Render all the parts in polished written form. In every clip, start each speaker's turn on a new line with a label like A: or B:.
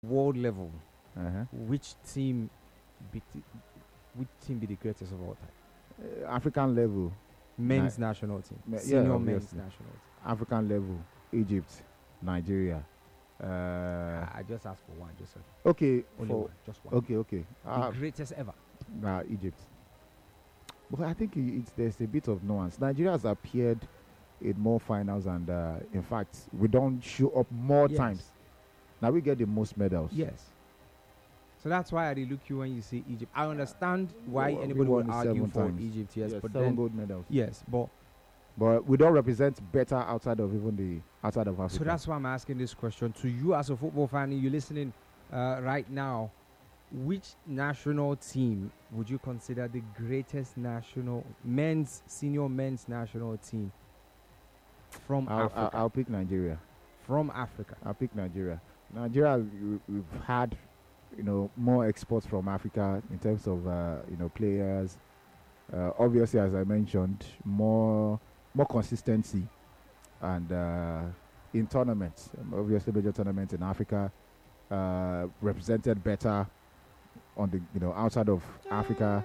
A: world level,
B: Uh-huh.
A: which team be be the greatest of all time?
B: African level,
A: Men's national team,
B: yeah,
A: senior men's
B: obviously.
A: national team.
B: African level, Egypt, Nigeria.
A: I just asked for one, Joseph.
B: Okay,
A: Only one, just one.
B: okay.
A: The greatest ever.
B: Egypt. But I think there's a bit of nuance. Nigeria has appeared in more finals, and in fact, we don't show up more
A: Yes.
B: times. Now we get the most medals.
A: Yes. So that's why I look you when you say Egypt. I understand why
B: We
A: anybody
B: won
A: would
B: it
A: argue
B: 7
A: for
B: times.
A: Egypt, yes, but
B: 7
A: then
B: gold medals.
A: yes,
B: But we don't represent better outside of Africa.
A: so that's why I'm asking this question to you as a football fan. You're listening right now. Which national team would you consider the greatest senior men's national team from Africa?
B: I'll pick Nigeria.
A: From Africa.
B: I'll pick Nigeria. Nigeria, we've had, more exports from Africa in terms of, players. Obviously, as I mentioned, more consistency, and in tournaments, obviously major tournaments in Africa, represented better on the outside of Africa.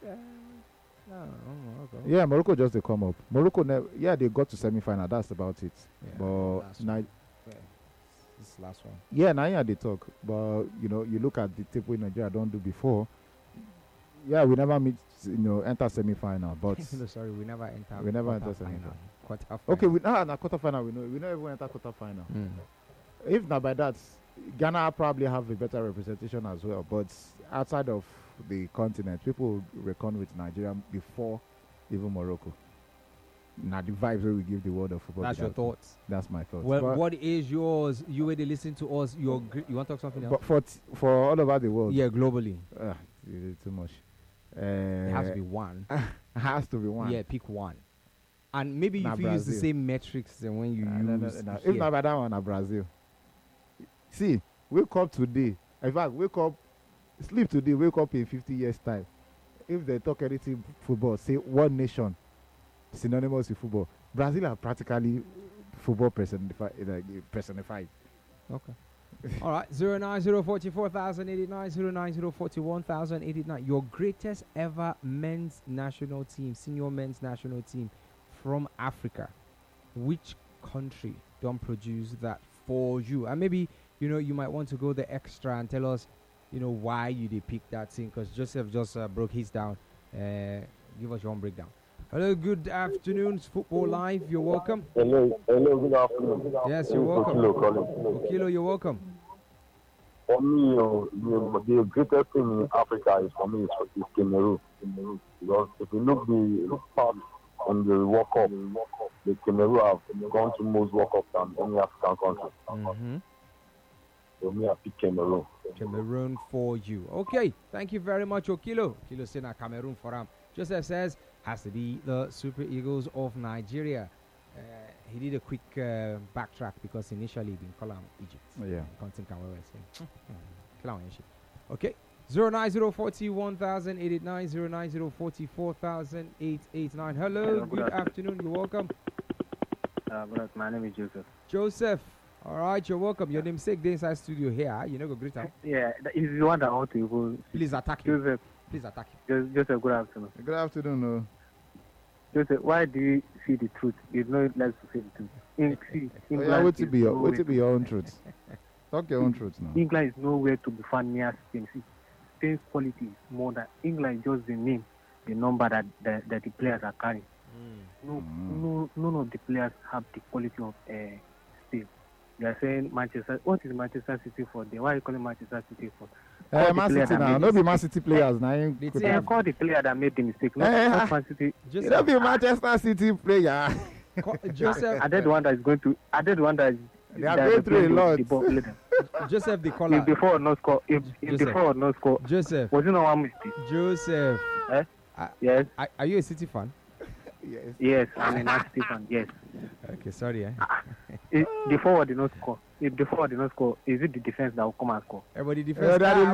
A: Okay.
B: Yeah, Morocco just they come up. Morocco, they got to semi-final. That's about it.
A: Yeah,
B: But
A: this last one.
B: yeah, now they talk. But you look at the table in Nigeria don't do before. Yeah, we never meet. Enter semi-final. But
A: No, sorry, we never enter.
B: We never enter
A: quarter
B: semi-final.
A: final. Quarter final.
B: okay, we now quarter-final. We never even enter quarter-final. If not by that, Ghana probably have a better representation as well. But outside of the continent, people reckon with Nigeria before even Morocco. Now the vibes that we give the world of football.
A: That's your thoughts.
B: That's my thoughts.
A: Well,
B: But-
A: what is yours? You already listen to us. You want to talk something else?
B: But for all over the world,
A: Yeah, globally.
B: you did too much.
A: It has to be one.
B: Has to be one.
A: Yeah, pick one. And maybe
B: Nah,
A: if you use the
B: Brazil.
A: same metrics than when you use
B: No. If
A: here.
B: not by that one, Brazil. See, wake up today. In fact, sleep today, wake up in 50 years' time. If they talk anything football, say one nation synonymous with football. Brazil are practically football personified.
A: Okay. All right. 09044,089, 09041,089. Your greatest ever men's national team, senior men's national team from Africa. Which country don't produce that for you? And maybe, you might want to go the extra and tell us, why you did pick that team. Because Joseph just broke his down. Give us your own breakdown. Hello, good afternoon. It's Football Live. You're welcome.
C: Hello, good afternoon.
A: Yes, you're welcome.
C: Okilo calling.
A: Okilo, you're welcome.
C: For me, the greatest thing in Africa is Cameroon. Because if you look back on the World Cup, the Cameroon have gone to most World Cups than any African country.
A: Mm-hmm.
C: So me, I pick Cameroon.
A: Cameroon for you. Okay, thank you very much, Okilo. Okilo saying Cameroon for him. Joseph says has to be the Super Eagles of Nigeria. He did a quick backtrack because initially he been calling Egypt.
B: Yeah.
A: Content can we say. Okay. 09040 09044,889. Hello, good afternoon. You're welcome.
D: My name is Joseph.
A: Joseph. All right, you're welcome. Your namesake the inside studio here. You know, go greet him.
D: Yeah, he's the one that I want to go.
A: Please attack him.
D: Joseph.
A: Please attack him.
D: Joseph, good afternoon.
B: Good afternoon.
D: Joseph, why do you see the truth? You know it likes to say the truth.
B: What to be your own truth? Talk your own truth now.
D: England is nowhere to be found near Spain. See, Spain's quality is more than England is just the name, the number that the players are carrying. None of the players have the quality of Spain. They are saying Manchester. What is Manchester City for? Why are you calling Manchester City for?
B: Man City now. Not be Man City players now.
D: They call the player that made the mistake. Not Man City.
B: It don't be Manchester City player.
A: Joseph.
D: I did the one that is going to. I did the one that is.
B: They are going through a lot.
A: Joseph, the caller.
D: If before or not score. If before or not score.
A: Joseph.
D: Was it not one mistake?
A: Joseph.
D: Yes.
A: Are you a City fan?
B: Yes.
D: Yes, I'm a Man City fan. Yes.
A: Okay, sorry.
D: The forward did not score. If the forward did not score, is it the defense that will come and score?
A: Everybody defense.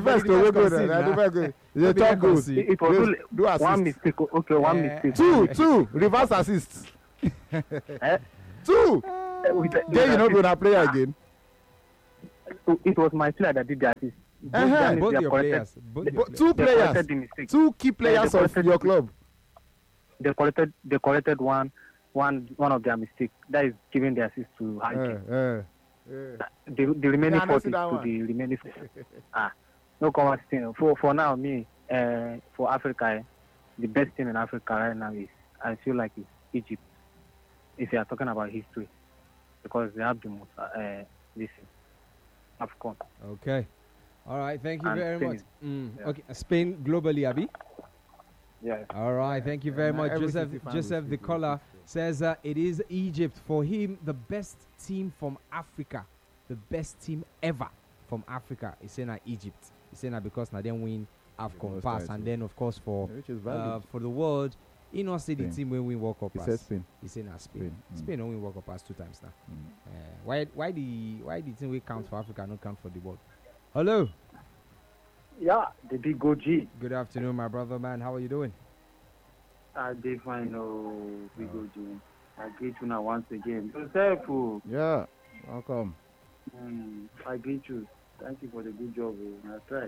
B: The top goals.
D: It was one mistake. Okay, one mistake.
B: Two reverse assists. Two. Then you not gonna play again.
D: it was my player that did the assist.
B: Uh-huh.
A: Both
D: They
A: your
D: corrected-
A: players. Both
D: they-
A: your
B: Two
D: they
B: players.
D: corrected the mistake.
B: Two key players
D: they
B: of
D: corrected-
B: your club.
D: They corrected one of their mistakes. That is giving the assist to Harry Kane. The remaining
B: Yeah, I
D: 40
B: see that
D: to
B: one.
D: the remaining. No comment thing. For now, me for Africa, the best team in Africa right now is I feel like it's Egypt. If you are talking about history, because they have the most this AFCON.
A: Okay. All right. Thank you
D: And
A: very
D: Spain
A: much.
D: is- yeah.
A: Okay. Spain globally, Abi.
D: Yes.
A: All right. Thank you very much,
B: Every
A: Joseph.
B: City fan
A: Joseph,
B: will
A: the
B: see
A: caller, says it is Egypt. For him, the best team from Africa, the best team ever from Africa is saying Egypt. He's saying that because now they win AFCON
B: most
A: pass, and
B: titles.
A: then of course
B: Which is valid.
A: for the world, he not say the
B: Spain.
A: team will win World Cup
B: He
A: pass.
B: said Spain.
A: He's saying Spain.
B: Spain.
A: Spain don't win World Cup pass 2 times now.
B: Mm.
A: Why the team we count for Africa not count for the world? Hello.
E: Yeah, the big OG.
A: Good afternoon, my brother, man. How are you doing?
E: I did find big OG. I greet you now once again. Yourself,
B: Yeah. Welcome.
E: I greet you. Thank you for the good job. I tried.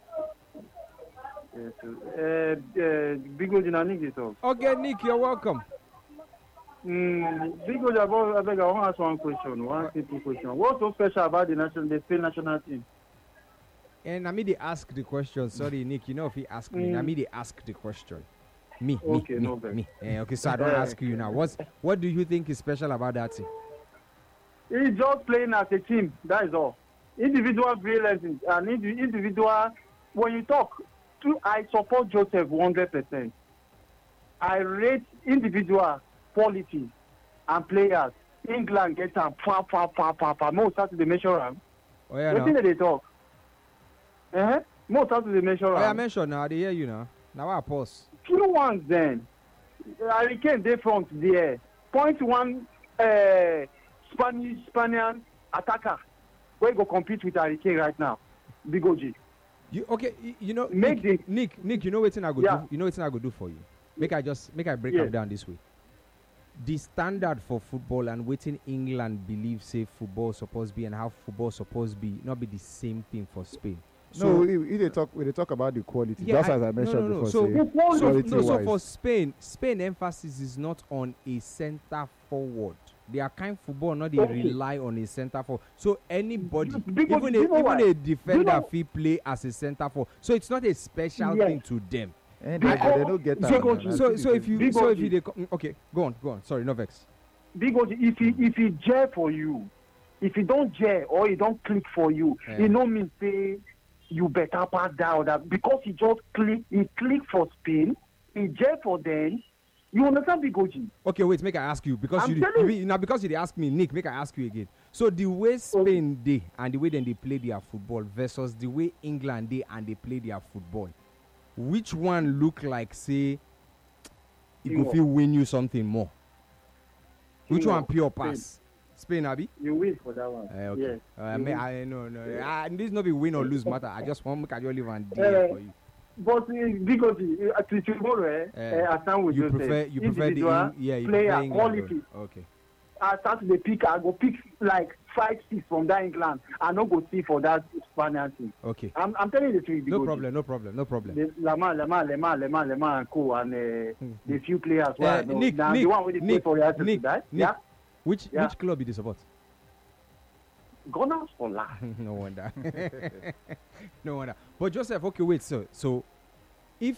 E: Yes, big OG, I need this off.
A: Okay, Nick, you're welcome.
E: Big OG, I beg, I want to ask one question. One simple question. What's so special about the Spain national team?
A: And I mean, they ask the question. Sorry, Nick. You know, if he ask me, I mean, they ask the question. Me,
E: Okay,
A: me,
E: no
A: me,
E: vex.
A: me. Okay, so I don't ask you now. What do you think is special about that team?
E: It's just playing as a team. That is all. Individual brilliance and individual. When you talk, I support Joseph 100%. I rate individual quality and players. England get them Most start to the measure am.
A: Oh yeah,
E: The thing
A: no.
E: that they talk. Most start to the measure
A: Oh, I
E: am.
A: mentioned now. They hear you now. Now I pause.
E: Few ones then. Harry Kane dey front there. Point one Spaniard attacker. Wey go compete with Harry Kane right now. Big OG.
A: You know,
E: Make
A: Nick, you know what I go
E: Yeah.
A: do? You know what I go do for you? Make I break
E: Yeah.
A: them down this way. The standard for football and waiting England believe say football supposed be and how football supposed be not be the same thing for Spain.
B: No, we talk about the quality.
A: Yeah,
B: Just as I mentioned
A: no.
B: before.
A: So,
B: say,
A: so
B: quality-wise.
A: for Spain emphasis is not on a center forward. Their kind football not they
E: Okay.
A: rely on a center forward. So anybody,
E: Because
A: even
E: you know why?
A: a defender,
E: You know-
A: fit play as a center forward. So it's not a special
E: Yes.
A: thing to them.
B: And
E: Because-
B: they don't get that.
E: because-
B: man.
A: So if you
E: Because
A: okay, go on. Sorry, no vex.
E: Big OG, if he gel for you, if he don't gel or he don't click for you,
A: Yeah.
E: it no mean say you better pass that or that because he just click for Spain, he gel for them. You understand, Big OG?
A: Okay, wait, make I ask you because
E: I'm
A: you
E: telling
A: now because you dey ask me, Nick. Make I ask you again. So the way Spain dey and the way then they play their football versus the way England dey and they play their football, which one look like say it go
E: Teamwork.
A: fit win you something more? Which one
E: Teamwork.
A: pure
E: Spain.
A: pass? Spain, Abi?
E: You win for that one.
A: Okay.
E: Yes. you win.
A: I no. This not be win or lose matter. I just want make I just leave and
E: Eh,
A: DM for you.
E: But Big OG, to tomorrow, I stand with
A: You
E: Joseph.
A: prefer
E: Individual,
A: you
E: player,
A: prefer England.
E: quality.
A: Okay.
E: I start to pick. I go pick like 5-6 from that England. I no go see for that Spaniard team.
A: Okay.
E: I'm telling you the truth. Big
A: No
E: OG.
A: problem.
E: The Lama and Co and the few players.
A: Eh, Nick,
E: the one with the play for Real
A: Nick,
E: Sociedad.
A: Nick.
E: Yeah,
A: Which
E: Yeah.
A: club did you support?
E: Gunners for life.
A: No wonder. No wonder. But Joseph, okay, wait. So if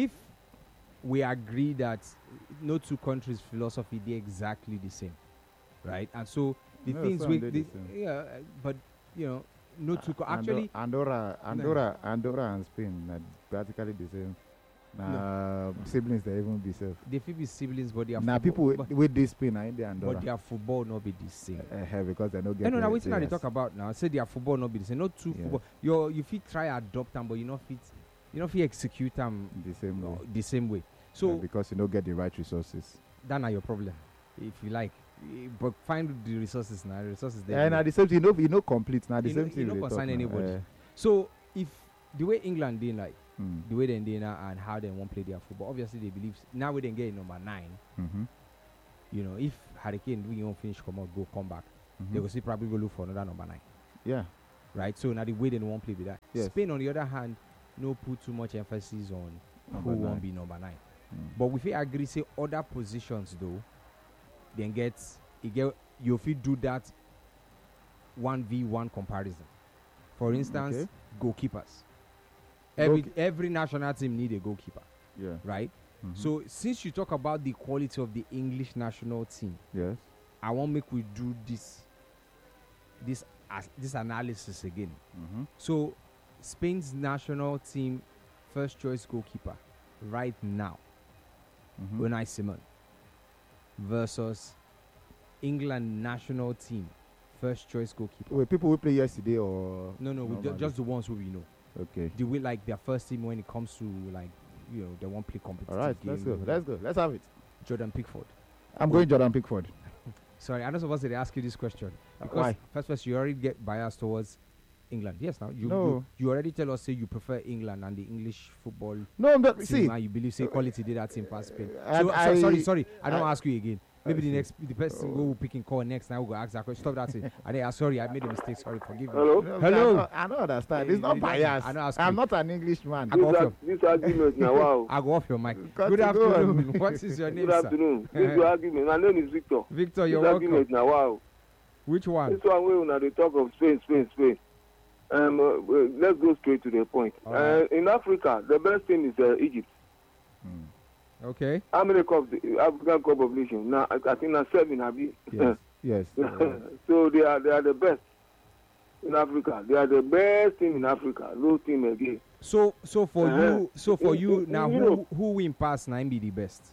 A: we agree that no two countries' philosophy they exactly the same, right? And so the
B: No,
A: things
B: some
A: we
B: dey the same.
A: but you know, no two actually
B: Andorra and Spain are practically the same. Siblings they even be safe.
A: they feel be siblings, but their
B: Now
A: football,
B: people with this Spain are in the Andorra.
A: but their football not be the same.
B: Because they don't get.
A: I know now
B: the
A: waiting now they
B: players.
A: talk about now. Say their football not be the same. Not two
B: Yes.
A: football. You fit try adopt them, but you not fit execute them
B: the same way.
A: the same way. So
B: because you don't get the right resources.
A: that's not your problem, if you like. But find the resources now. The resources there.
B: And at the same thing, you know complete. Now the
A: You
B: same
A: know-
B: thing.
A: you no
B: they
A: concern
B: talk now.
A: anybody. So if the way England did like
B: Mm.
A: the way they did now and how they won't play their football, obviously they believe now we then get number 9.
B: Mhm.
A: You know, if Hurricane we won't finish come back, they
B: Mhm.
A: will see probably go look for another number 9.
B: Yeah.
A: right? So now the way they won't play with that.
B: Yes.
A: Spain, on the other hand, no put too much emphasis on
B: Number
A: who
B: 9.
A: won't be number 9.
B: Mm.
A: But if you agree, say other positions though, then you feel do that 1v1 comparison. For instance,
B: okay.
A: goalkeepers.
B: Goalke-
A: Every national team need a goalkeeper,
B: Yeah.
A: right?
B: Mhm.
A: So since you talk about the quality of the English national team,
B: yes.
A: I want make we do this analysis again.
B: Mm-hmm.
A: So Spain's national team first choice goalkeeper right now,
B: Mm-hmm.
A: Unai Simon, versus England national team first choice goalkeeper.
B: Wait, people who play yesterday or
A: No,
B: normally?
A: just the ones who we know.
B: Okay.
A: Do we like their first team when it comes to like they won't play competitive
B: All right.
A: game?
B: Let's go. Let's have it.
A: Jordan Pickford.
B: I'm going Jordan Pickford.
A: Sorry, I'm not supposed to ask you this question because
B: Why?
A: first you already get biased towards England. Yes, now
B: No.
A: you already tell us say you prefer England and the English football
B: No, but
A: team,
B: see,
A: and you believe say quality did that team past Spain.
B: and
A: Sorry, I don't
B: I-
A: ask you again. Maybe
B: I see.
A: the person who will pick and call next now will go ask that question. Stop that thing. And then, sorry, I made a mistake. Sorry, forgive me.
C: Hello?
B: No,
A: Hello.
B: I don't understand.
A: Eh,
B: It's not
A: you don't-
B: bias.
A: I don't ask
B: I'm
A: you.
B: not an Englishman.
A: I go off your,
C: This argument now, wow.
A: I go off your mic.
B: Got
A: Good
B: to go on.
A: afternoon. What is your name,
C: Good
A: sir?
C: afternoon. This is your argument. My name is Victor.
A: Victor, you're
C: This
A: welcome.
C: argument now, wow.
A: Which one?
C: This one way when they talk of Spain. Let's go straight to the point.
A: All right.
C: In Africa, the best team is Egypt.
B: Mm.
A: Okay.
C: How many cups? African Cup of Nations. Now I think now 7. Abi.
B: Yes. Yes.
C: So they are the best in Africa. They are the best team in Africa. No team again.
A: So for you
C: In
A: now,
C: Europe.
A: who win pass now be the best?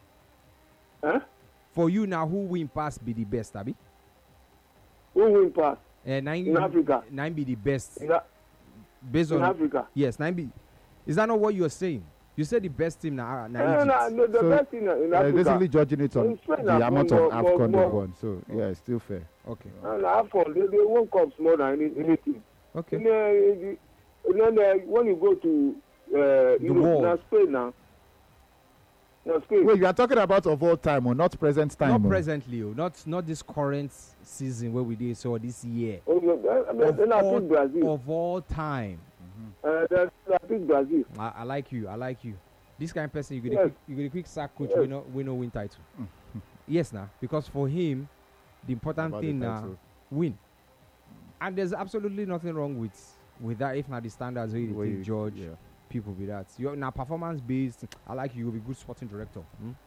C: Huh?
A: For you now, who win pass be the best, Abi?
C: Who win pass
A: Nine
C: in Africa?
A: Nine be the best
C: In, a-
A: based
C: in
A: on
C: Africa.
A: yes. Nine be. Is that not what you're saying? You said the best team now.
C: No, the
B: So,
C: best team in Africa.
B: basically judging it on
C: In Spain,
B: the amount of
C: more-
B: AFCON they've
C: more-
B: won. So yeah, it's still fair.
A: Okay.
C: And AFCON, they won cups more than anything.
A: Okay.
C: When you go to Europe,
A: world.
C: now Spain now. Now Spain.
B: Wait, you are talking about of all time or not present time?
A: Not
B: oh?
A: presently, not this current season where we did so this year.
C: Then I pick Brazil.
A: Of all time.
C: Then I pick Brazil.
A: I like you. I like you. This kind of person, you
C: Yes.
A: get a quick sack coach.
C: Yes.
A: We no win title. Yes, now because for him, the important
B: About the
A: thing now
B: title.
A: win. And there's absolutely nothing wrong with that. If not the standards where you
B: Where
A: take
B: you-
A: judge
B: yeah.
A: people with that. You're now performance based. I like you. You'll be good sporting director.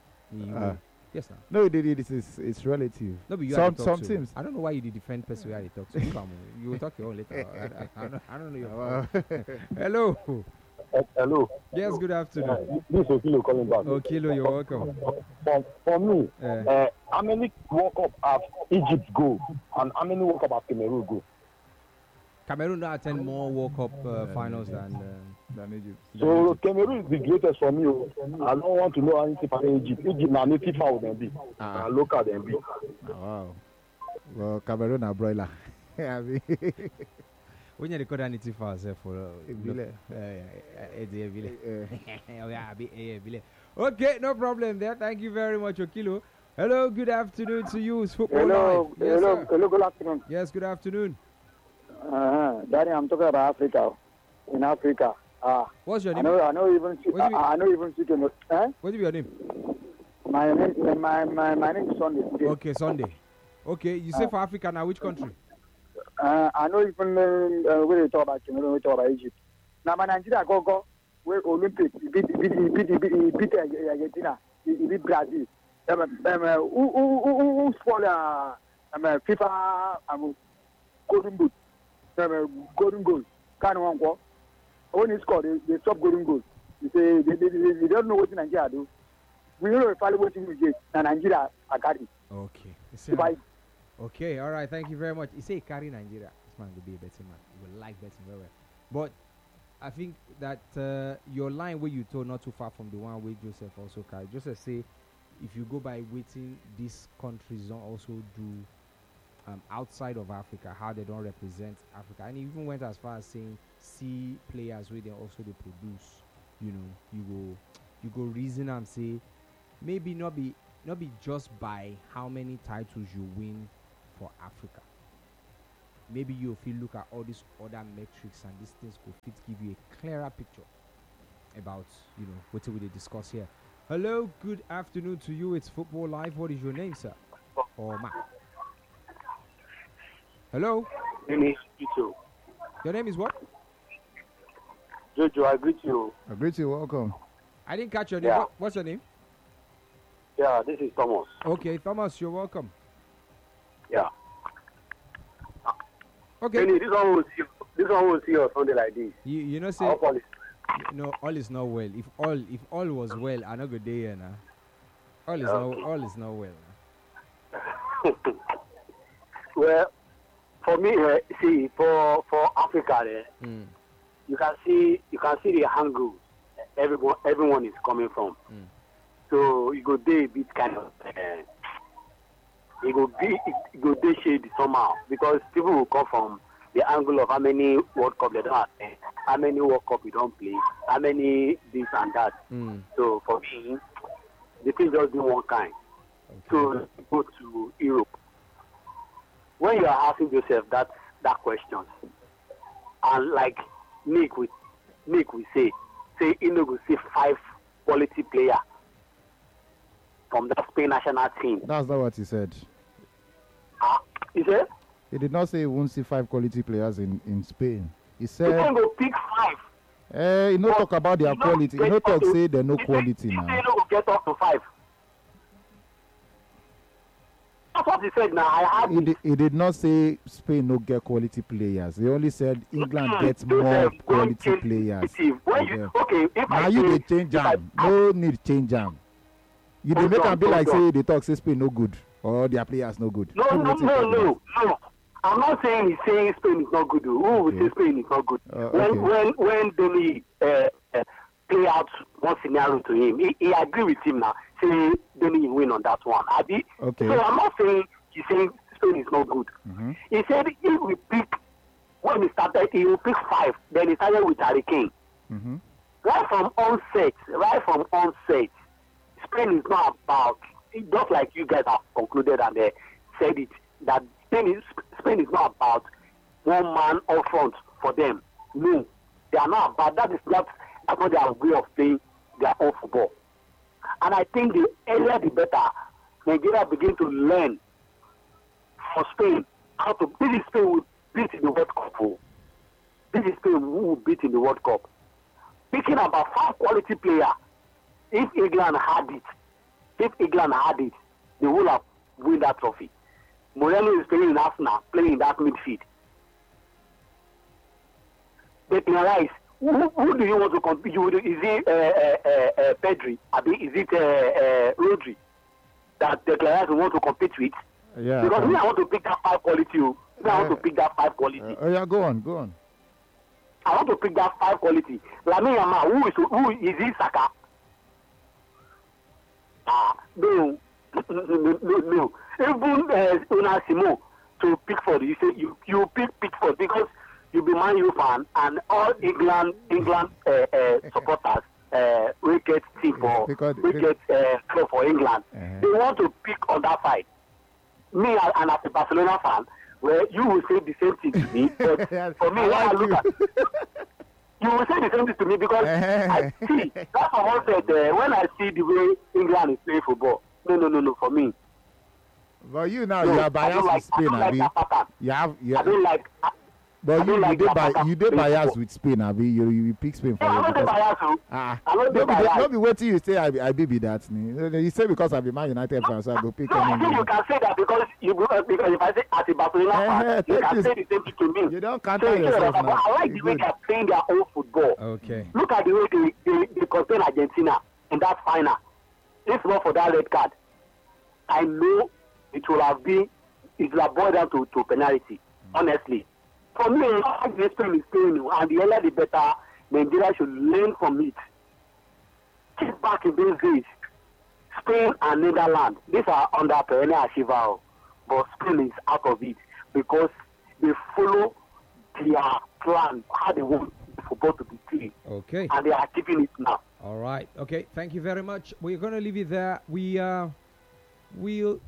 A: Yes, now.
B: No, it's relative.
A: No, but you
B: Some
A: had to talk to.
B: teams.
A: I don't know why you did defend person where they talk to. Come on, you will talk your own later. I don't know your. Hello.
C: Hello.
A: Yes, good afternoon.
C: This is Okilo calling back.
A: Oh, Kilo, you're welcome.
C: For me,
A: Uh,
C: how many World Cup have Egypt go, and how many World Cup have Cameroon go?
A: Cameroon now attend more World Cup finals than.
B: Than Egypt.
C: So Cameroon is the greatest for me. I don't want to know anything about Egypt. Egypt na native fowl dem be, na local dem be.
B: Wow. Well, Cameroon are broiler. I mean,
A: When you record anything for yourself for.
B: Ebile.
A: Okay, no problem there. Thank you very much, Okilo. Hello, good afternoon to you. It's Football
E: Hello,
A: Live. Yes, sir.
E: hello, good afternoon.
A: Yes, good afternoon.
E: Daddy, I'm talking about Africa. In Africa,
A: What's your
E: I
A: name?
E: know even
A: What do you mean?
E: I know even speak.
A: What is your name?
E: My name is Sunday. Today.
A: Okay, Sunday. Okay, you say for Africa now, which country?
E: I know even when they talk about Cameroon, we talk about Egypt. Now, my Nigeria go where Olympic he beat Argentina, he beat Brazil. Who spoil FIFA golden boot, golden goal? Can one go? When he score, they stop golden goal. They say they don't know what Nigeria do. We know if I what we get, and Nigeria are carry.
A: Okay. You say-
E: Dubai.
A: Okay, all right. Thank you very much. You say he carry Nigeria. This man will be a betting man. He will like betting very well. But I think that your line where you told not too far from the one where Joseph also carried. Joseph say if you go by waiting, these countries don't also do outside of Africa, how they don't represent Africa. And he even went as far as saying see players where they also they produce. You know, you go reason and say maybe not be just by how many titles you win for Africa. maybe you if you look at all these other metrics and these things could fit give you a clearer picture about what we discuss here. Hello, good afternoon to you. It's Football Live. What is your name, sir? Or ma? Hello.
F: My name is Jojo.
A: Your name is what?
F: Jojo, I greet you.
B: I greet you. Welcome.
A: I didn't catch your name.
F: Yeah.
A: What's your name?
F: Yeah, this is Thomas.
A: Okay, Thomas, you're welcome.
F: Yeah.
A: Okay.
F: This one will see on Sunday like this.
A: You know, say all is not well. If all was well, I no good day here now. All is not well.
F: Well, for me, see, for Africa, you can see the angle everyone is coming from. So you go there a bit kind of it go there shady somehow, because people will come from the angle of how many World Cup they don't have, how many World Cup we don't play, how many this and that. So for me, the thing just do one kind.
A: Okay.
F: So go to Europe. When you are asking yourself that question, and like Nick will say he no go see 5 quality player from the Spain national team.
B: That's not what he said.
F: He said
B: He did not say he won't see 5 quality players in Spain. He
F: he
B: said
F: can go pick 5.
B: he no talk about their quality. He no talk say they no quality
F: He
B: now.
F: no go get up to 5. That's what he said. Now I have
B: He did not say Spain no get quality players. He only said England gets more quality players.
F: When you, okay, if
B: Now
F: I
B: you
F: say,
B: dey change am. No need change am. You dey make am be like say they talk say Spain no good or their players no good.
F: No. I'm not saying he's saying Spain is not good. Who will say Spain is not good? When Donny play out one scenario to him, he agree with him now. Say Donny win on that one.
B: Okay.
F: So I'm not saying he's saying Spain is not good. He said if we pick, when he started, he will pick 5. Then he started with Harry Kane. Right from onset, Spain is not about, just like you guys have concluded and said it, that Spain is not about one man up front for them. No, they are not about that. Is not their way of playing their own football. And I think the earlier the better, Nigeria begin to learn for Spain how to. This is Spain will beat in the World Cup. This is Spain who will beat in the World Cup. Speaking about 5 quality players, if England had it, they would have won that trophy. Moreno is playing in Arsenal, playing in that midfield. Declan Rice, who do you want to compete with? Is it Pedri? Is it Rodri that Declan Rice will want to compete with?
B: Yeah.
F: Because me, I want to pick that 5 quality. I want to pick that 5 quality.
B: Go on.
F: I want to pick that 5 quality. Lamine Yamal, who is he Saka? No. Even Una Simon to Pickford, you say you pick Pickford because you be Man U fan and all England supporters wicket team for club for England. They want to pick on that side. Me and as a Barcelona fan, where you will say the same thing to me, but for me, when I look at you will say the same thing to me because I see that's what I said when I see the way England is playing football. No, for me.
B: But you now, you are biased with Spain, Abi. I
F: don't like.
B: But you did bias with Spain, Abi. You pick Spain for
F: you. I'm not biased.
B: Don't be waiting you say I be that. You say because I be Man United fan, so I go pick.
F: No, I think you can say that because if I say as a Barcelona fan, you can say the same thing to me.
B: You don't counter yourself now.
F: I like the way they are playing their own football.
A: Okay.
F: Look at the way they contain Argentina in that final. If not for that red card, I know it will have boiled down to penalty. Honestly, for me, this Spain is playing, and the earlier the better. Nigeria should learn from it. Keep back in those days. Spain and Netherlands, these are under perennial achiever, but Spain is out of it because they follow their plan, how they want the football to be played.
A: Okay.
F: And they are keeping it now.
A: All right. Okay. Thank you very much. We're going to leave it there. We'll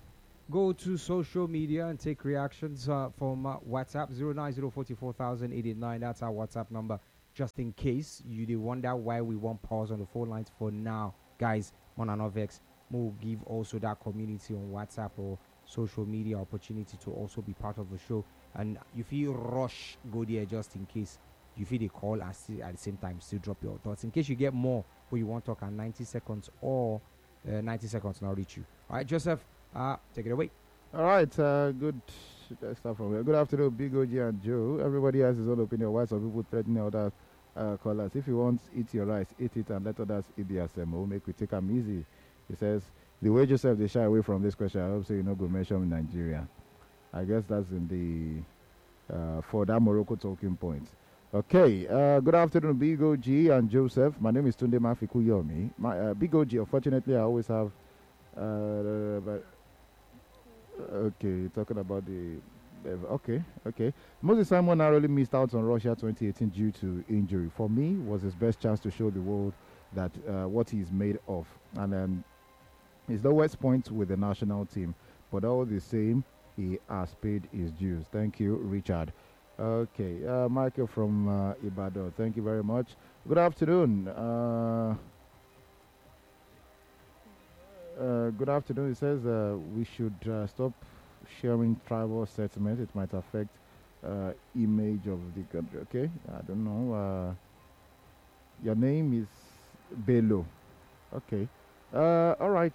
A: go to social media and take reactions from WhatsApp 090440889. That's our WhatsApp number. Just in case you did wonder why we won't pause on the phone lines for now, guys. On another vex, we'll give also that community on WhatsApp or social media opportunity to also be part of the show. And if you rush, go there just in case. You feel the call and still at the same time still drop your thoughts in case you get more where you want to talk at 90 seconds or 90 seconds now reach you. All right, Joseph, take it away.
B: All right, good. Let's start from here. Good afternoon, Big OG and Joe. Everybody has his own opinion. Why some people threatening other callers? If you want eat your rice, eat it and let others eat their semo. Make we take them easy. He says the way Joseph they shy away from this question. I hope so you know go mention Nigeria. I guess that's in the for that Morocco talking point. Okay, good afternoon, Big OG and Joseph. My name is Tunde Mafikuyomi. My Big OG, unfortunately, I always have. But okay, talking about the. Okay. Moses Simon narrowly missed out on Russia 2018 due to injury. For me, was his best chance to show the world that what he's made of. And his lowest point with the national team, but all the same, he has paid his dues. Thank you, Richard. Okay, Michael from Ibadan, thank you very much. Good afternoon. Good afternoon. It says we should stop sharing tribal sentiments. It might affect image of the country. Okay, I don't know. Your name is Bello. Okay. All right.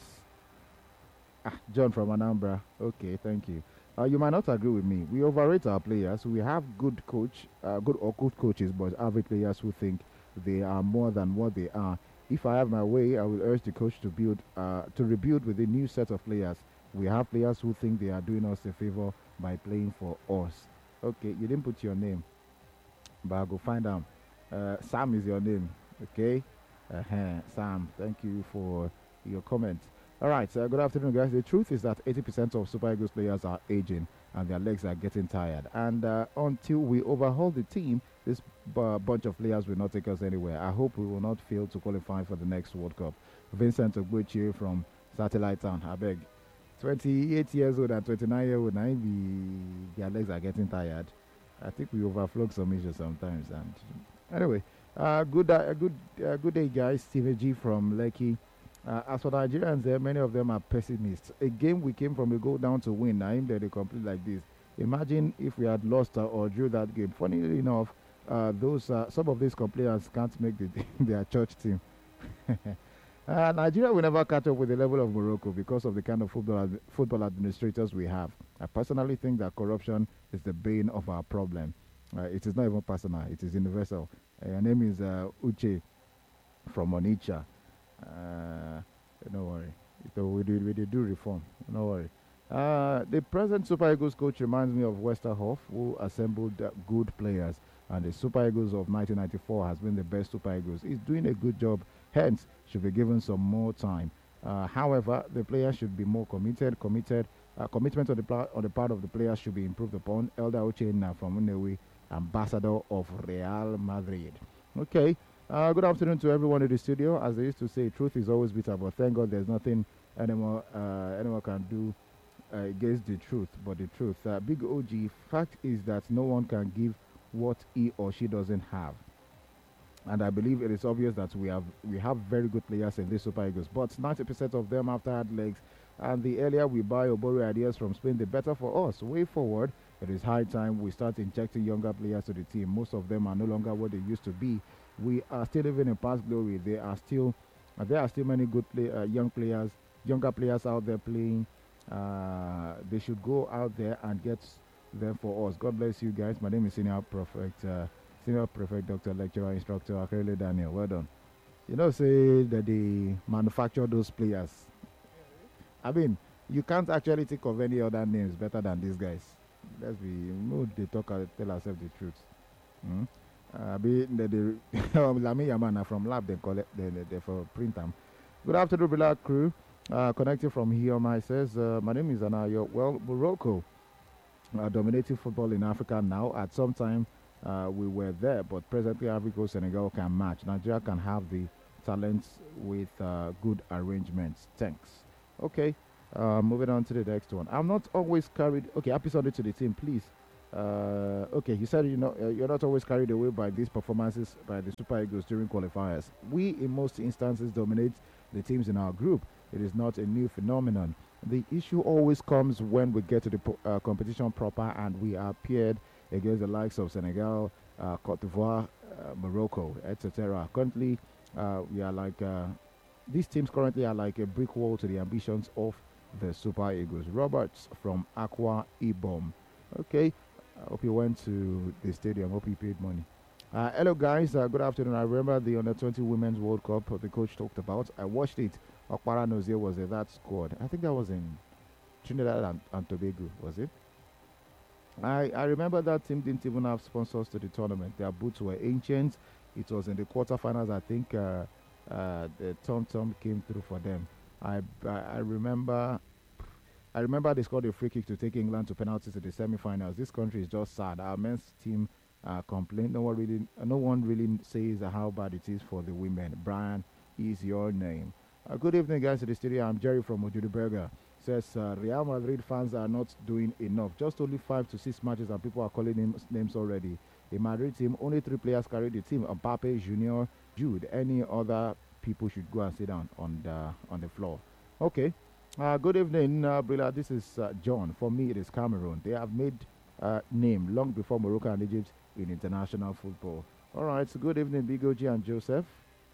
B: John from Anambra. Okay, thank you. You might not agree with me. We overrate our players. We have good coaches, but average players who think they are more than what they are. If I have my way, I will urge the coach to rebuild with a new set of players. We have players who think they are doing us a favor by playing for us. Okay, you didn't put your name, but I'll go find out. Sam is your name. Okay, Sam. Thank you for your comment. All right, good afternoon, guys. The truth is that 80% of Super Eagles players are aging and their legs are getting tired. And until we overhaul the team, this bunch of players will not take us anywhere. I hope we will not fail to qualify for the next World Cup. Vincent Ogbuchi from Satellite Town, I beg. 28 years old and 29-year-old, now their legs are getting tired. I think we overflow some issues sometimes. And anyway, good day, guys. Stephen G from Lekki. As for Nigerians, many of them are pessimists. A game we came from a goal down to win. Now, they complete like this. Imagine if we had lost or drew that game. Funnily enough, some of these players can't make their church team. Nigeria will never catch up with the level of Morocco because of the kind of football administrators we have. I personally think that corruption is the bane of our problem. It is not even personal; it is universal. Her name is Uche from Onitsha. Don't worry. So we do reform. Don't worry. The present Super Eagles coach reminds me of Westerhoff, who assembled good players, and the Super Eagles of 1994 has been the best Super Eagles. He's doing a good job, hence should be given some more time. However, the players should be more committed. Commitment on the part of the players should be improved upon. Elder Ochena from Unewi, ambassador of Real Madrid. Okay. Good afternoon to everyone in the studio. As they used to say, truth is always bitter, but thank God there's nothing anyone can do against the truth but the truth. Big OG, fact is that no one can give what he or she doesn't have. And I believe it is obvious that we have very good players in this Super Eagles, but 90% of them have tired legs. And the earlier we buy Obori ideas from Spain, the better for us. Way forward, it is high time we start injecting younger players to the team. Most of them are no longer what they used to be. We are still living in past glory. There are still many good younger players out there playing. They should go out there and get them for us. God bless you guys. My name is Senior Prefect, Dr. Lecturer, Instructor Akele Daniel. Well done. You know, say that they manufacture those players. I mean, you can't actually think of any other names better than these guys. Let's be, they tell ourselves the truth. Lami Yamana from lab, they collect they for print them. Good afternoon, Black crew. Connecting from Hioma says, my name is Anayo. Well, Morocco dominating football in Africa now. At some time, we were there, but presently, Africa, Senegal can match. Nigeria can have the talents with good arrangements. Thanks. Okay. Moving on to the next one. I'm not always carried. Okay, happy Sunday to the team, please. Okay, he said you're not always carried away by these performances by the Super Eagles during qualifiers. We, in most instances, dominate the teams in our group. It is not a new phenomenon. The issue always comes when we get to the competition proper and we are paired against the likes of Senegal, Cote d'Ivoire, Morocco, etc. Currently, we are like these teams currently are like a brick wall to the ambitions of the Super Eagles. Roberts from Aqua Ibom. Okay, I hope you went to the stadium. Hope you paid money. Hello, guys. Good afternoon. I remember the Under 20 Women's World Cup the coach talked about. I watched it. Okpara Nozie was that squad. I think that was in Trinidad and Tobago, was it? I remember that team didn't even have sponsors to the tournament. Their boots were ancient. It was in the quarterfinals. I think the Tom came through for them. I remember they scored a free kick to take England to penalties in the semi-finals. This country is just sad. Our men's team complained. No one really says how bad it is for the women. Brian is your name. Good evening, guys, to the studio. I'm Jerry from Ojuduberga. Says Real Madrid fans are not doing enough. Just only 5 to 6 matches and people are calling names already. The Madrid team, only 3 players carried the team. Mbappe, Junior, Jude. Any other people should go and sit down on the floor. Okay. Good evening, Brilla. This is John. For me, it is Cameroon. They have made name long before Morocco and Egypt in international football. All right. So good evening, Big OG and Joseph.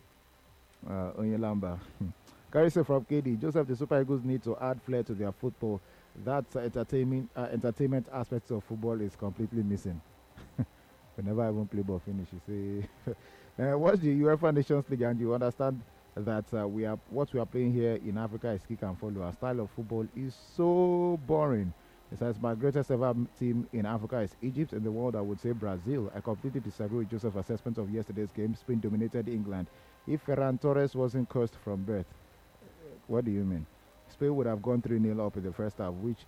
B: Onyelamba. Carissa from KD. Joseph, the Super Eagles need to add flair to their football. That entertainment aspect of football is completely missing. Whenever I won't play ball finish, you say, watch the UEFA Nations League and you understand that what we are playing here in Africa is kick and follow. Our style of football is so boring. It says my greatest ever team in Africa is Egypt. In the world, I would say Brazil. I completely disagree with Joseph's assessment of yesterday's game. Spain dominated England. If Ferran Torres wasn't cursed from birth, what do you mean? Spain would have gone 3-0 up in the first half, which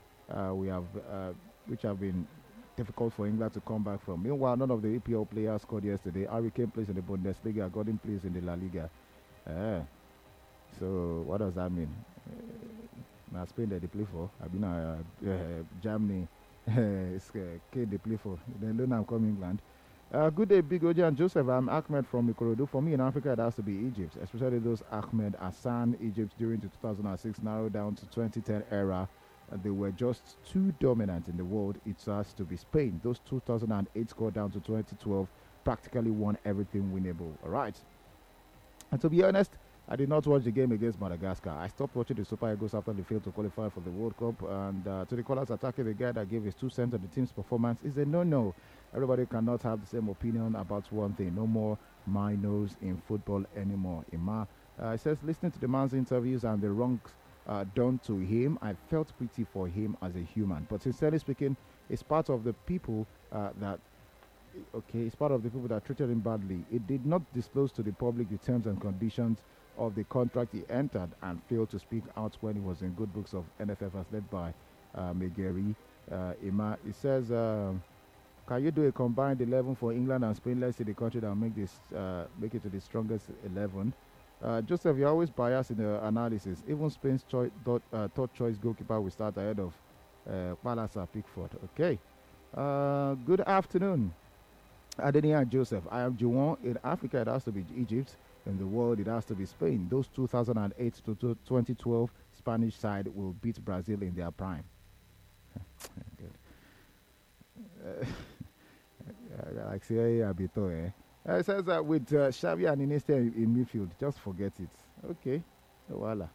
B: have been difficult for England to come back from. Meanwhile, none of the EPL players scored yesterday. Harry Kane plays in the Bundesliga. Gordon plays in the La Liga. So what does that mean? Now Spain that they play for. I've been Germany. It's Kane they play for. Then learn I'm coming England. Good day, Big Oji and Joseph. I'm Ahmed from Ikorodu. For me in Africa, it has to be Egypt, especially those Ahmed Hassan Egypt during the 2006 narrowed down to 2010 era. They were just too dominant in the world. It has to be Spain. Those 2008 scored down to 2012 practically won everything winnable. All right. And to be honest, I did not watch the game against Madagascar. I stopped watching the Super Eagles after they failed to qualify for the World Cup. And to the callers attacking the guy that gave his 2 cents on the team's performance is a no-no. Everybody cannot have the same opinion about one thing. No more minors in football anymore. Ima says, listening to the man's interviews and the wrongs done to him, I felt pity for him as a human. But sincerely speaking, it's part of the people it's part of the people that treated him badly. It did not disclose to the public the terms and conditions of the contract he entered and failed to speak out when he was in good books of NFF as led by Megeri. Ima, it says, can you do a combined 11 for England and Spain? Let's see the country that will make it to the strongest 11. Joseph, you're always biased in the analysis. Even Spain's third choice goalkeeper will start ahead of Palasa Pickford. Okay. Good afternoon, Adenia and Joseph. I am Juwon. In Africa, it has to be Egypt. In the world, it has to be Spain. Those 2008 to 2012 Spanish side will beat Brazil in their prime. Like say Abito, eh? It says that with Xavi and Iniesta in midfield, just forget it. Okay, voila.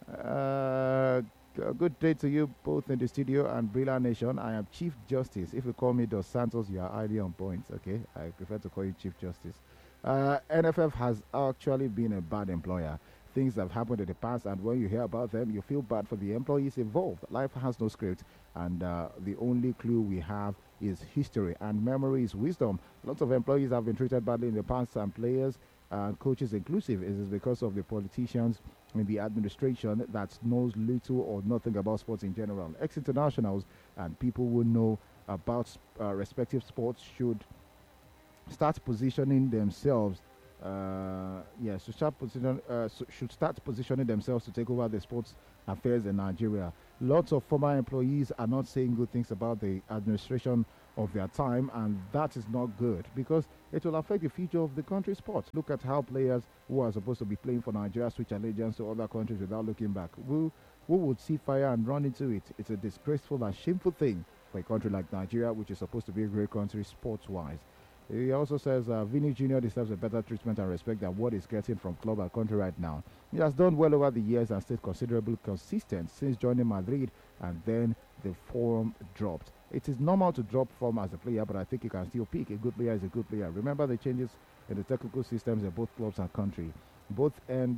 B: Good day to you both in the studio and Brilla Nation. I am Chief Justice. If you call me Dos Santos, you are highly on point. Okay, I prefer to call you Chief Justice. NFF has actually been a bad employer. Things have happened in the past, and when you hear about them, you feel bad for the employees involved. Life has no script, and the only clue we have is history, and memory is wisdom. Lots of employees have been treated badly in the past, and players and coaches inclusive. It is because of the politicians in the administration that knows little or nothing about sports in general. Ex-internationals and people who know about respective sports should start positioning themselves should start positioning themselves to take over the sports affairs in Nigeria. Lots of former employees are not saying good things about the administration of their time, and that is not good because it will affect the future of the country's sports. Look at how players who are supposed to be playing for Nigeria switch allegiance to other countries without looking back. Who would see fire and run into it? It's a disgraceful and shameful thing for a country like Nigeria, which is supposed to be a great country sports-wise. He also says Vinny Jr. deserves a better treatment and respect than what he's getting from club and country right now. He has done well over the years and stayed considerably consistent since joining Madrid, and then the form dropped. It is normal to drop form as a player, but I think he can still peak. A good player is a good player. Remember the changes in the technical systems in both clubs and country. Both end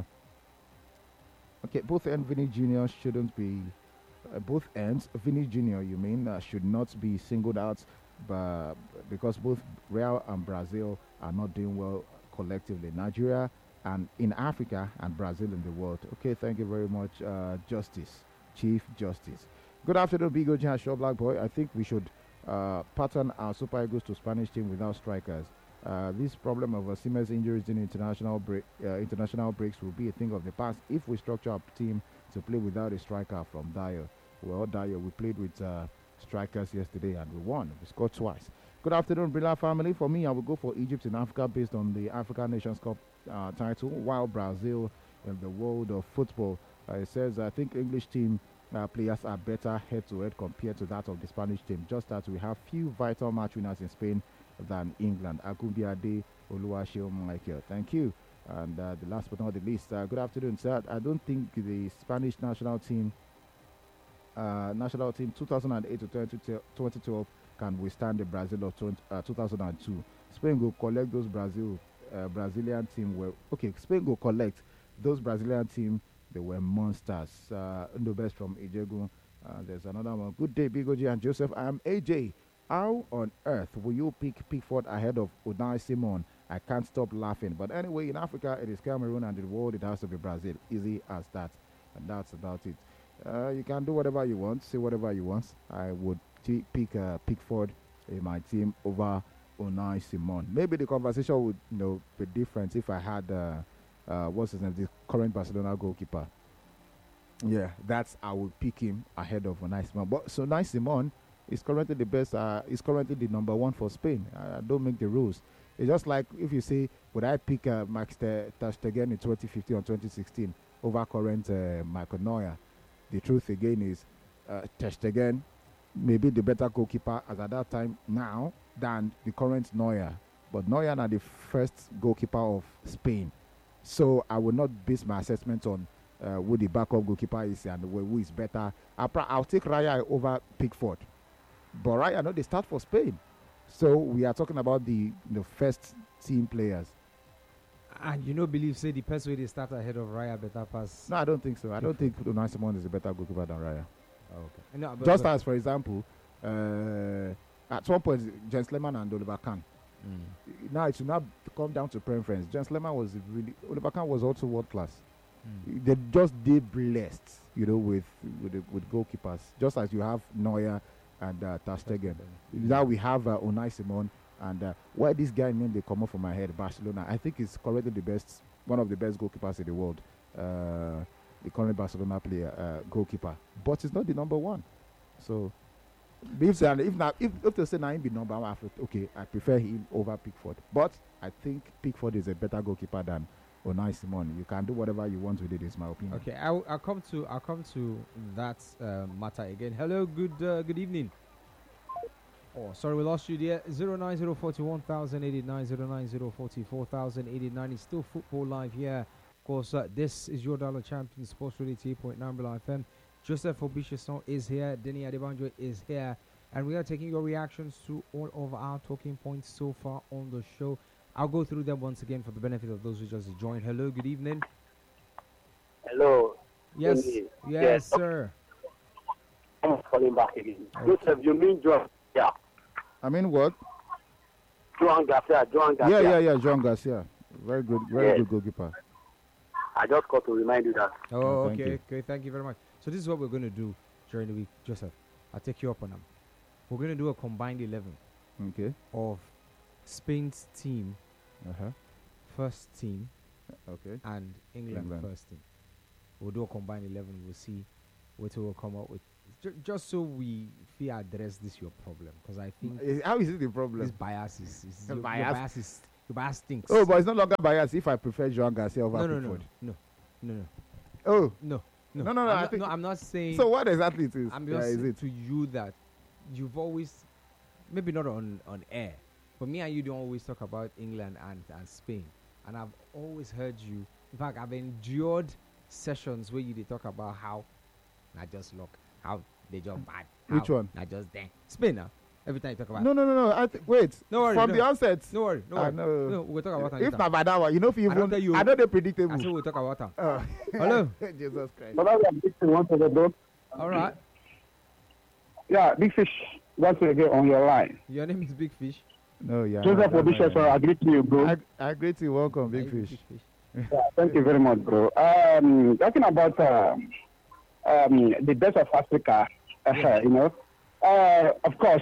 B: Vinny Jr. shouldn't be. Both ends, Vinny Jr. Should not be singled out, but because both Real and Brazil are not doing well collectively. Nigeria and in Africa and Brazil in the world. Okay, thank you very much, Chief Justice. Good afternoon, Big OG and Shaw Black Boy. I think we should pattern our Super Eagles to Spanish team without strikers. This problem of Osimhen's injuries in international breaks will be a thing of the past if we structure our team to play without a striker from Dyer. Well, Dyer, we played with strikers yesterday and we won. We scored twice. Good afternoon, Brilla family. For me, I will go for Egypt in Africa based on the African Nations Cup title, while Brazil in the world of football. It says, I think English team players are better head-to-head compared to that of the Spanish team, just as we have few vital match winners in Spain than England. Akumbiade Oluwaseun Michael. Thank you. And the last but not the least, good afternoon, sir. I don't think the Spanish national team 2008 to 2012 can withstand the Brazil of 2002. Spain will collect those Brazilian team. Spain will collect those Brazilian team. They were monsters. The best from Ejegu. There's another one. Good day, Big OG and Joseph. I am AJ. How on earth will you pick Pickford ahead of Unai Simon? I can't stop laughing. But anyway, in Africa, it is Cameroon, and in the world, it has to be Brazil. Easy as that. And that's about it. You can do whatever you want, say whatever you want. I would pick Pickford in my team over Unai Simon. Maybe the conversation would be different if I had what's his name, the current Barcelona goalkeeper. Yeah, I would pick him ahead of Unai Simon. But so Unai Simon is currently the best. Is currently the number one for Spain. I don't make the rules. It's just like if you say, would I pick Max ter Stegen in 2015 or 2016 over current Michael Neuer? The truth again is ter Stegen may be the better goalkeeper as at that time now than the current Neuer. But Neuer is the first goalkeeper of Spain. So I will not base my assessment on who the backup goalkeeper is and who is better. I'll take Raya over Pickford. But Raya, they start for Spain. So we are talking about the first team players.
A: And believe say the best way they start ahead of Raya better pass.
B: No, I don't think so. I don't think Unai Simon is a better goalkeeper than Raya.
A: Oh, okay. No,
B: just as, for example, at one point, Jens Lehmann and Oliver Kahn. Now it should not come down to preference. Jens Lehmann was Oliver Kahn was also world class. They just did blessed, with goalkeepers. Just as you have Neuer and ter Stegen. Now we have Unai Simon. And why this guy name they come up from my head, Barcelona, I think is currently one of the best goalkeepers in the world. The current Barcelona player, goalkeeper. But he's not the number one. So if they say Naim be number one, okay, I prefer him over Pickford. But I think Pickford is a better goalkeeper than Unai Simon. You can do whatever you want with it, is my opinion.
A: Okay, I'll come to that matter again. Hello, good evening. Oh, sorry, we lost you there. 09041,089, 09044,089. It's still football live here. Of course, this is your Dollar Champion Sports Radio 8.9 FM. Joseph Obishason is here. Denny Adebanjo is here. And we are taking your reactions to all of our talking points so far on the show. I'll go through them once again for the benefit of those who just joined. Hello, good evening.
F: Hello.
A: Yes, yes, sir.
F: I'm calling back again. Okay. Joseph, you mean Joan? Yeah.
B: I mean what?
F: Joan Garcia.
B: Yeah, Joan Garcia. Very good goalkeeper.
F: I just got to remind you that.
A: Oh, okay, thank you very much. So this is what we're going to do during the week, Joseph. I'll take you up on them. We're going to do a combined 11
B: of
A: Spain's team first team
B: Okay.
A: and England,
B: England.
A: first team. We'll do a combined 11. We'll see what we'll come up with. Just so we feel address this your problem, because I think
B: How is it the
A: this
B: problem?
A: bias is
B: Bias?
A: your bias stinks.
B: Oh, but it's no longer biased if I prefer Joan Garcia over
A: no,
B: Pickford.
A: no.
B: Oh,
A: No.
B: No,
A: I'm
B: I
A: not,
B: think-
A: I'm not saying.
B: so what exactly it is?
A: I'm
B: Yeah,
A: just
B: is
A: saying
B: it?
A: to you that you've always, maybe not on air, but me and you don't always talk about England and Spain. And I've always heard you. In fact, I've endured sessions where you they talk about how, not just luck, how they just bad.
B: Which
A: how
B: one?
A: Not just them. Spain now. Every time you talk about.
B: No. Wait.
A: No worry,
B: From
A: no.
B: the onset.
A: No worry.
B: No.
A: No, we'll talk about
B: If
A: it.
B: not by that one, you know, if you
A: I don't
B: even,
A: tell you-
B: I know they're predictable.
A: I said we'll talk about them.
B: Oh.
A: Hello.
B: Jesus Christ.
E: But I am big thing once again, bro.
A: All right.
E: Yeah, Big Fish once again on your line.
A: Your name is Big Fish.
B: No, yeah.
E: Joseph Obisha, I agree to you, bro.
B: I agree to you. Welcome, Big
A: Are you
B: Fish.
E: Yeah, thank you very much, bro. Talking about the best of Africa, you know, of course,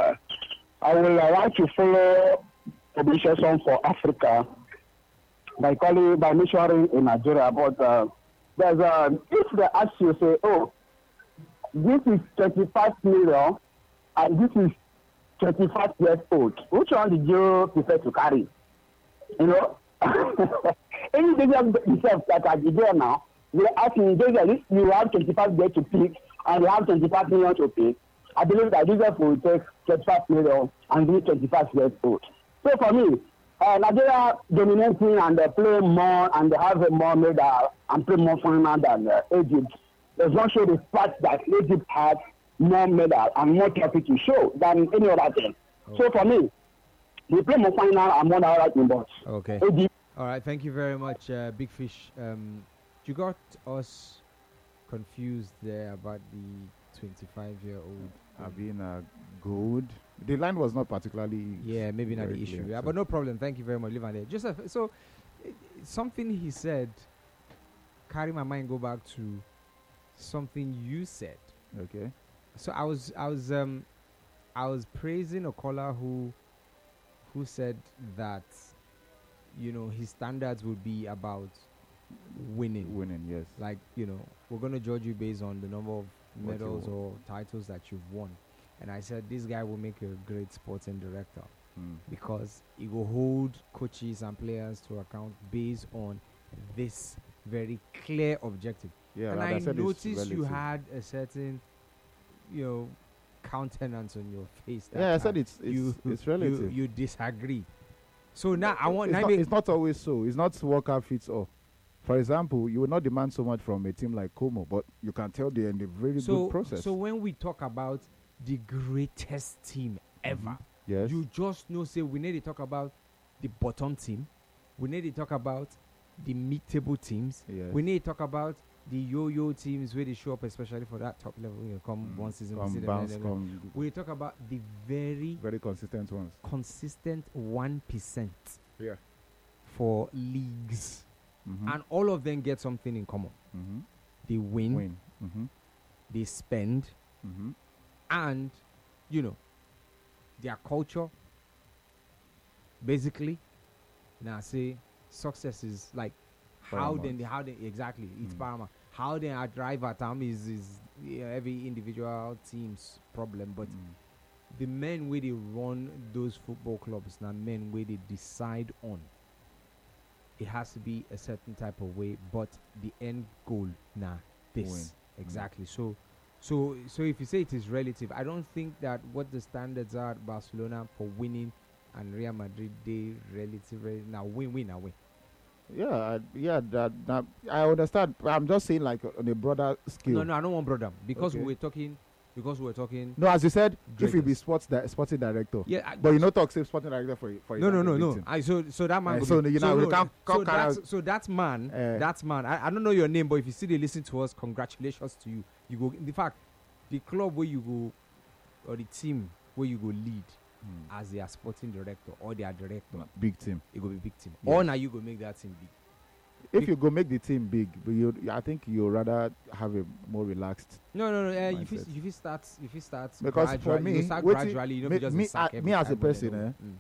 E: I will want to follow Obisha song for Africa by mentioning in Nigeria. But there's if they ask you, say, oh, this is 25 million and this is 25 years old, which one did you prefer to carry? You know? Any themselves that are there now, they ask me, if you have 25 years to pick and you have 25 million to pick, I believe that Joseph will take 25 million and be 25 years old. So for me, Nigeria dominating and they play more and they have a more medal and play more final than Egypt. Does not show the fact that Egypt had more medal and more trophy to show than any other team. So for me, they play more final and more than other team, but
A: Okay.
E: Egypt.
A: All right. Thank you very much, Big Fish. You got us confused there about the 25-year-old.
B: I've been good. The line was not particularly.
A: Yeah, maybe not
B: very
A: the issue.
B: clear,
A: Yeah,
B: so-
A: but no problem. Thank you very much. Leave it there. Joseph, so something he said carry my mind go back to something you said.
B: Okay.
A: So I was praising a caller who said that his standards would be about winning.
B: Winning, yes.
A: Like, we're going to judge you based on the number of
B: What you
A: medals
B: won.
A: or titles that you've won. And I said, this guy will make a great sporting director because he will hold coaches and players to account based on this very clear objective.
B: Yeah,
A: And
B: like
A: I
B: said, it's
A: noticed you
B: relative.
A: had a certain, countenance on your face. that
B: Yeah, I said
A: time.
B: it's relative.
A: You disagree. So now I want.
B: It's not always so. It's not worker fits all. For example, you will not demand so much from a team like Como, but you can tell they're in a very good process.
A: So when we talk about the greatest team ever,
B: yes.
A: you just know, say, we need to talk about the bottom team. We need to talk about the mid-table teams.
B: Yes.
A: We need to talk about the yo-yo teams where they show up, especially for that top level. Come one season, we see
B: Come
A: them,
B: bounce,
A: then
B: come
A: we talk about the very
B: very consistent ones.
A: consistent 1%
B: Yeah.
A: for leagues.
B: Mm-hmm.
A: And all of them get something in common.
B: Mm-hmm.
A: They win,
B: Win. Mm-hmm.
A: they spend,
B: Mm-hmm.
A: and their culture basically now say success is like how
B: Paramount.
A: they exactly it's
B: Mm.
A: paramount. How they arrive at them is every individual team's problem, but the men where they run those football clubs now, men where they decide on, it has to be a certain type of way, but the end goal now this
B: Win.
A: exactly. So if you say it is relative, I don't think that what the standards are at Barcelona for winning and Real Madrid, they relative now win.
B: Yeah, that I understand. I'm just saying, like on a broader scale.
A: No, I don't want brother because
B: Okay.
A: we're talking.
B: No, as you said, if you be
A: Greatest.
B: sporting director,
A: Yeah,
B: but you not talk say sporting director for
A: No.
B: team.
A: So that man.
B: So
A: go be-
B: you know, we
A: no,
B: can't
A: so
B: carry
A: that's
B: out-
A: so that man.
B: Eh.
A: That man. I don't know your name, but if you see they listen to us, congratulations to you. You go. In fact, the club where you go, or the team where you go lead as their sporting director or their director,
B: Big team.
A: it go be big team.
B: Yes.
A: Or now you go make that team big.
B: If you go make the team big, but I think you rather have a more relaxed.
A: No. If
B: Mindset.
A: you start
B: Because for
A: gradually,
B: me,
A: you start
B: wetin-
A: gradually. You know,
B: me-
A: just
B: me-
A: sack
B: me
A: every
B: as a
A: time when they
B: person,
A: know.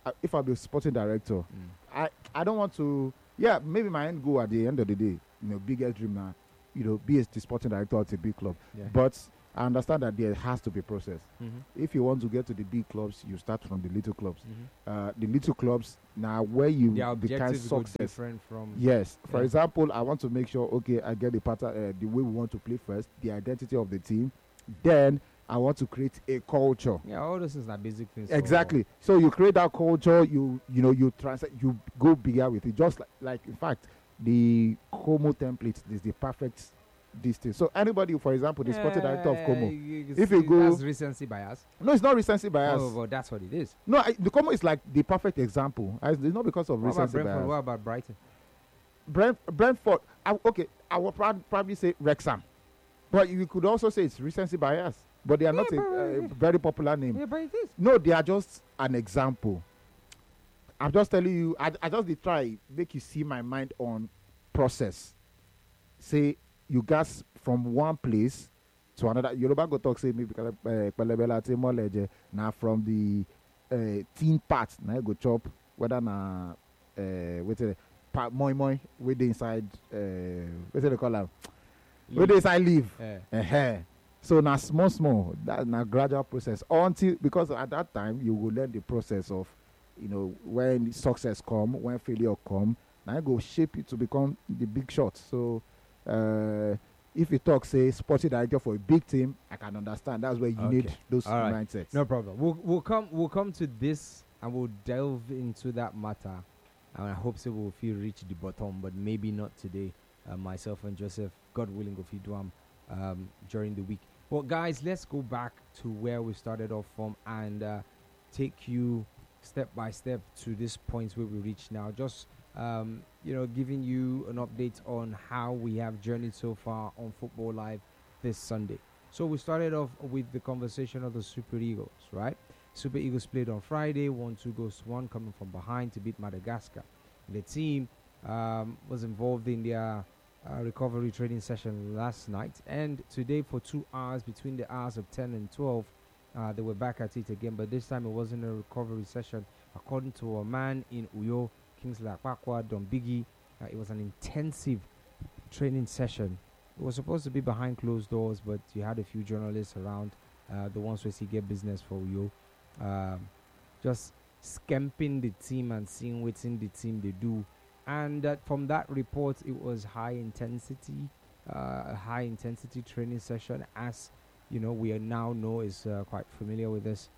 B: if I'm the sporting director, I don't want to. Yeah, maybe my end goal at the end of the day, biggest dream now, be the sporting director at a big club.
A: Yeah.
B: But I understand that there has to be process.
A: Mm-hmm.
B: If you want to get to the big clubs, you start from the little clubs.
A: Mm-hmm.
B: The little clubs now where you
A: The
B: the kind of
A: objectives go
B: success.
A: different from.
B: Yes. For
A: Yeah.
B: example, I want to make sure, okay, I get the pattern, the way we want to play first, the identity of the team. Then I want to create a culture.
A: Yeah, all those things are basic things. for-
B: Exactly. So you create that culture. You translate. You go bigger with it. Just like in fact, the Como template is the perfect distance. So anybody, for example, the sporting director of Como. If you go-
A: that's recency bias.
B: No, it's not recency bias.
A: Oh, but that's what it is.
B: No, the Como is like the perfect example. It's not because of
A: What about
B: recency
A: Brentford?
B: bias.
A: What about Brighton?
B: Brentford. I would probably say Wrexham, but you could also say it's recency bias. But they are not a very popular name.
A: Yeah, but it is.
B: No, they are just an example. I'm just telling you. I just dey try make you see my mind on process. Say you guys from one place to another. Yoruba go talk say maybe Pelebela Temoleje. Now from the teen part, now you go chop whether na moi moi with the inside what they call am with the inside leave.
A: Yeah.
B: So now small, that na gradual process until because at that time you will learn the process of when success come, when failure come, now go shape it to become the big shot. So if you talk say sporting director for a big team, I can understand. That's where you need
A: Okay.
B: those
A: All right.
B: mindsets.
A: No problem. We'll come to this and we'll delve into that matter. And I hope so we'll feel reach the bottom, but maybe not today. Myself and Joseph, God willing, go feed during the week. Well, guys, let's go back to where we started off from and take you step by step to this point where we reach now. Just giving you an update on how we have journeyed so far on Football Live this Sunday. So we started off with the conversation of the Super Eagles, right? Super Eagles played on Friday, 1-2 goes to 1, coming from behind to beat Madagascar. The team was involved in their recovery training session last night, and today for 2 hours, between the hours of 10 and 12, they were back at it again, but this time it wasn't a recovery session. According to a man in Uyo, Kingsley Akpakwa, Dombigi, it was an intensive training session. It was supposed to be behind closed doors, but you had a few journalists around, the ones who see get business for Uyo, just scamping the team and seeing what's in the team they do. And from that report, it was high intensity training session. As we now know is quite familiar with this,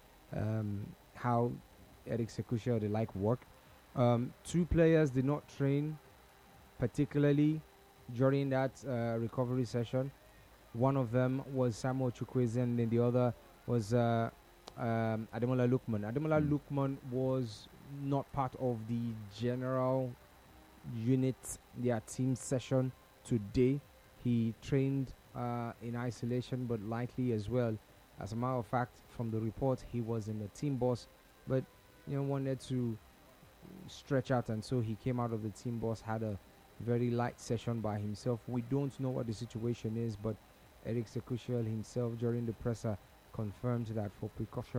A: how Eric Sekusha they like work. 2 players did not train particularly during that recovery session. One of them was Samuel Chukwueze, and then the other was Ademola Lookman. Ademola Lookman was not part of the general unit, their team session today. He trained in isolation, but likely as well. As a matter of fact, from the report, he was in the team bus, but wanted to stretch out, and so he came out of the team bus, had a very light session by himself. We don't know what the situation is, but Eric Sekusha himself during the presser confirmed that on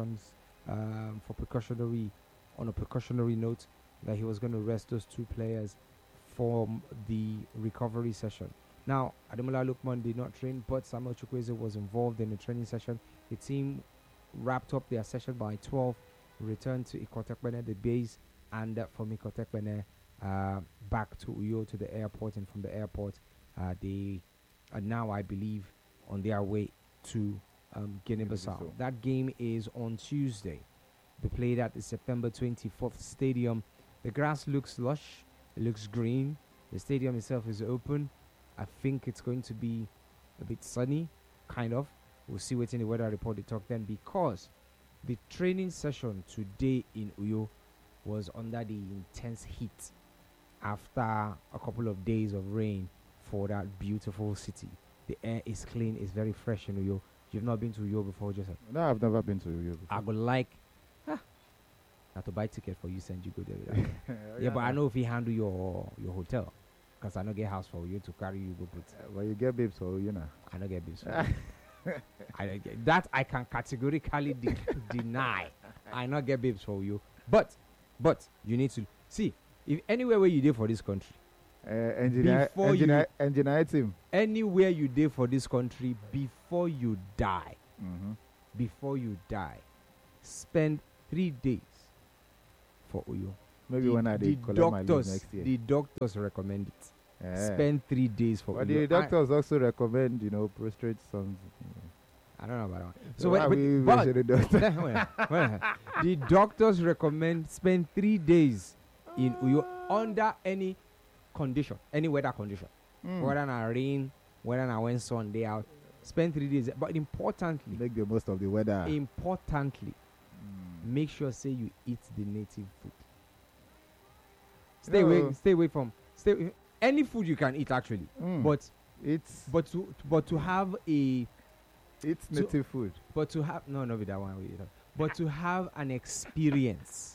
A: a precautionary note, that he was going to rest those 2 players from the recovery session. Now, Ademola Lookman did not train, but Samuel Chukwueze was involved in the training session. The team wrapped up their session by 12, returned to Ikotekpene, the base, and from Ikotekpene back to Uyo to the airport, and from the airport they are now, I believe, on their way to Guinea-Bissau. That game is on Tuesday. They played at the September 24th stadium. The grass looks lush. It looks green. The stadium itself is open. I think it's going to be a bit sunny, kind of. We'll see what's in the weather report they talk then, because the training session today in Uyo was under the intense heat after a couple of days of rain for that beautiful city. The air is clean, it's very fresh in Uyo. You've not been to Uyo before, Joseph?
B: No, I've never been to Uyo before.
A: I would like not to buy ticket for you, send you go there. Yeah, but I know if he handle your hotel, because I don't get house for you to carry you go put.
B: Well, you get babes, so
A: I don't get babes. That I can categorically deny. I not get babes for you. But But you need to see if anywhere where you did for this country, Before you-
B: engineer team.
A: anywhere you did for this country before you die,
B: Mm-hmm.
A: spend 3 days for Uyo.
B: Maybe when I
A: the
B: did collect my leave
A: doctors,
B: next year.
A: the doctors recommend it.
B: Eh.
A: Spend 3 days for
B: But
A: Uyo.
B: the doctors also recommend, prostrate sons.
A: I don't know about that one.
B: So why we mention the doctor?
A: The doctors recommend spend 3 days in Uyo under any condition, any weather condition.
B: Mm.
A: Whether na rain, whether na when sun day out, spend 3 days. But importantly,
B: Make the most of the weather.
A: make sure say you eat the native food.
B: No.
A: Stay away from any food you can eat actually.
B: Mm.
A: But
B: it's
A: to have a
B: it's
A: So-
B: native food.
A: but to have no be that one we eat. But to have an experience,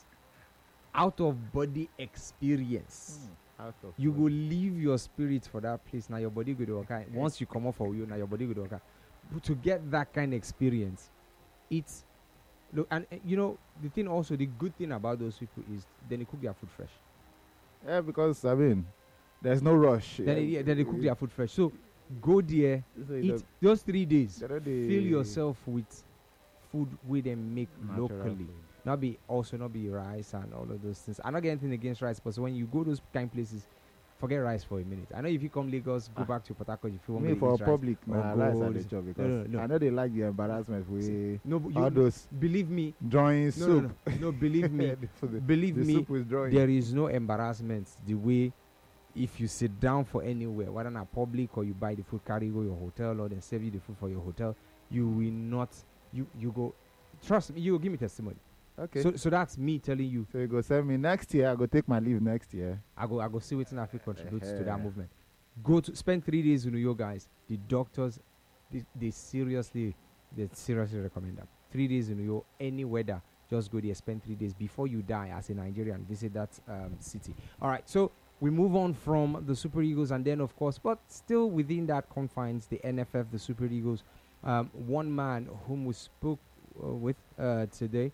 A: out of body experience.
B: Out of
A: You
B: food.
A: go leave your spirit for that place. Now your body go to work. Once you come off for you, now your body go to work. But to get that kind of experience, it's look and the thing also the good thing about those people is then they cook their food fresh.
B: Yeah, because there's no rush.
A: Then they cook their food fresh. So go there,
B: So you
A: eat those 3 days.
B: don't- they
A: Fill
B: don't
A: yourself with food we them make
B: natural
A: locally.
B: food.
A: Not be rice and all of those things. I'm not getting anything against rice, but when you go those kind places, forget rice for a minute. I know if you come Lagos, go back to Port Harcourt if you want
B: Me
A: to
B: for
A: eat rice.
B: public,
A: or
B: nah,
A: go
B: rice are the
A: this-
B: job
A: no,
B: because
A: no.
B: I know they like the embarrassment with
A: No, but
B: all those
A: believe me.
B: drawing
A: No,
B: soup.
A: no, believe me. Believe
B: the
A: me.
B: soup with drawing.
A: There is no embarrassment the way if you sit down for anywhere, whether in a public or you buy the food, carry go your hotel or they serve you the food for your hotel, you will not. You go. Trust me. You will give me testimony.
B: Okay.
A: So that's me telling you.
B: So you go send me next year. I go take my leave next year.
A: I go see what I feel contributes to that
B: Eh.
A: movement. Go to spend 3 days in New York, guys. The doctors, they seriously recommend them. 3 days in New York, any weather, just go there, spend 3 days before you die as a Nigerian. Visit that city. All right, so we move on from the Super Eagles, and then of course, but still within that confines, the NFF, the Super Eagles. One man whom we spoke with today.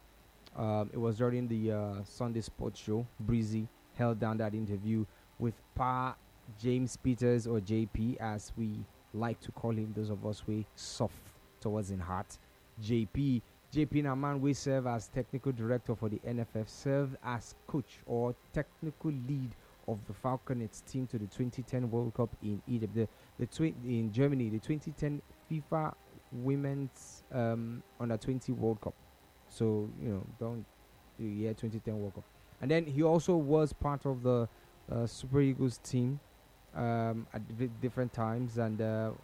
A: It was during the Sunday Sports Show. Breezy held down that interview with Pa James Peters, or JP, as we like to call him. Those of us we soft towards in heart. JP Naman, we serve as technical director for the NFF, served as coach or technical lead of the Falconets team to the 2010 World Cup in Egypt, in Germany, the 2010 FIFA Women's Under 20 World Cup. So don't the year 2010 World Cup, and then he also was part of the Super Eagles team at different times, and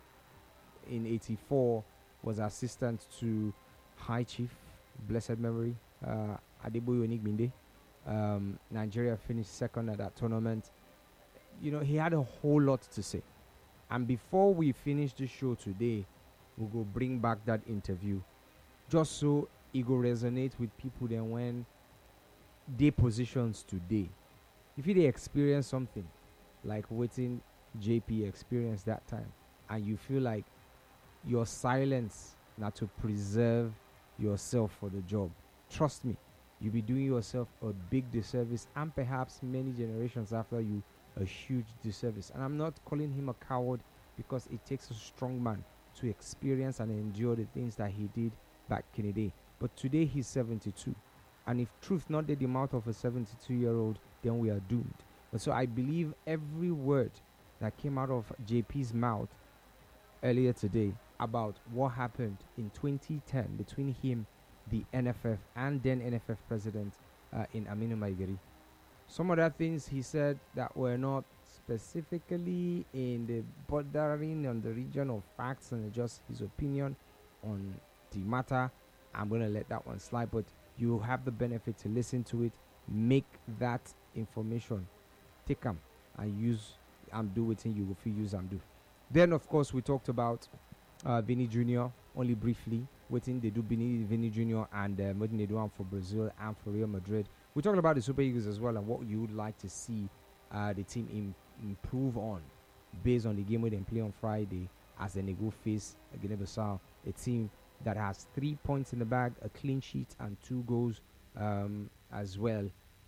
A: in '84 was assistant to High Chief, blessed memory, Adeboye Onigbinde. Nigeria finished second at that tournament. He had a whole lot to say, and before we finish the show today, we'll go bring back that interview, just so it will resonate with people then when they positions today. If they experience something like waiting JP experienced that time, and you feel like your silence not to preserve yourself for the job, trust me, you'll be doing yourself a big disservice, and perhaps many generations after you a huge disservice. And I'm not calling him a coward, because it takes a strong man to experience and endure the things that he did back in the day. But today he's 72, and if truth not did the mouth of a 72-year-old, then we are doomed. But so I believe every word that came out of JP's mouth earlier today about what happened in 2010 between him, the NFF, and then NFF president in Aminu Maigari. Some other things he said that were not specifically in the bordering on the region of facts and just his opinion on the matter. I'm going to let that one slide, but you have the benefit to listen to it, make that information, take them and use and do it, and you will feel use and do. Then, of course, we talked about Vini Jr. only briefly, waiting they do Vini Jr. and what they do for Brazil and for Real Madrid. We talked about the Super Eagles as well and what you would like to see the team improve on based on the game where they play on Friday as they go face Guinea-Bissau, a team that has 3 points in the bag, a clean sheet, and 2 goals as well.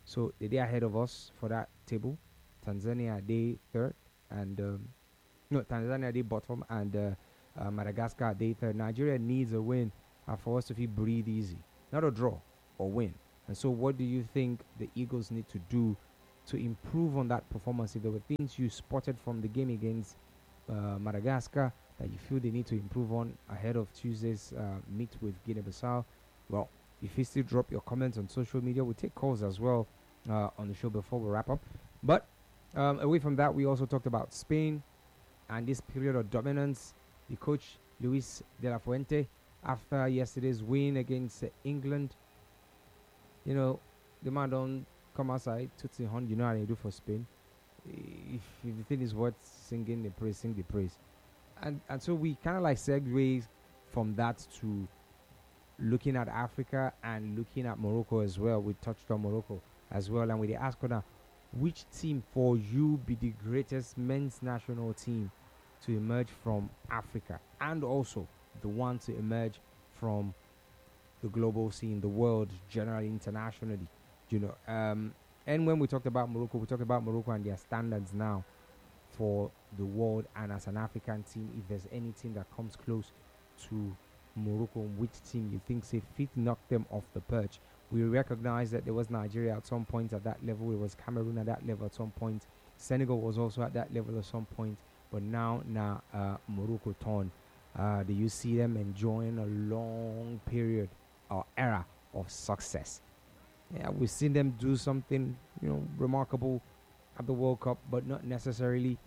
A: So they're ahead of us for that table. Tanzania they third, and no, Tanzania they bottom, and Madagascar they third. Nigeria needs a win for us to feel breathe easy, not a draw or win. And so, what do you think the Eagles need to do to improve on that performance? If there were things you spotted from the game against Madagascar that you feel they need to improve on ahead of Tuesday's meet with Guinea-Bissau, well, if you still drop your comments on social media, we'll take calls as well on the show before we wrap up. But away from that, we also talked about Spain and this period of dominance. The coach, Luis de la Fuente, after yesterday's win against England, you know, the man don't come outside, toots in hand, you know how they do for Spain. If the thing is worth singing the praise, sing the praise. And so we kind of like segue from that to looking at Africa and looking at Morocco as well. We touched on Morocco as well. And we asked now, which team for you be the greatest men's national team to emerge from Africa, and also the one to emerge from the global scene, the world, generally, internationally, you know. And when we talked about Morocco, we talked about Morocco and their standards now for the world, and as an African team, if there's any team that comes close to Morocco, which team you think say fit knock them off the perch. We recognize that there was Nigeria at some point at that level, it was Cameroon at that level at some point, Senegal was also at that level at some point, but now Morocco turn. Do you see them enjoying a long period or era of success? Yeah, we've seen them do something, you know, remarkable at the World Cup, but not necessarily.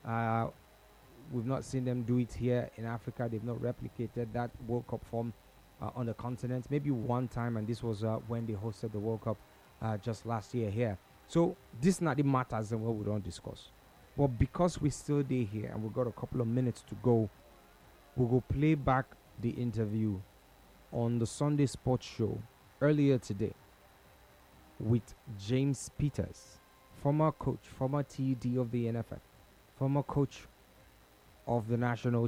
A: We've not seen them do it here in Africa. They've not replicated that World Cup form on the continent. Maybe one time, and this was when they hosted the World Cup just last year here. So this not the matters and what we don't discuss. But because we're still there here and we've got a couple of minutes to go, we'll go play back the interview on the Sunday Sports Show earlier today with James Peters, former coach, former TD of the NFF, former coach of the national